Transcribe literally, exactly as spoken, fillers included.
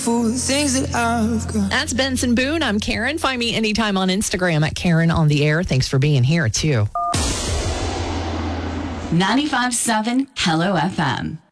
For the things that I've got. That's Benson Boone. I'm Karen. Find me anytime on Instagram at Karen on the Air. Thanks for being here, too. ninety-five point seven Hello F M.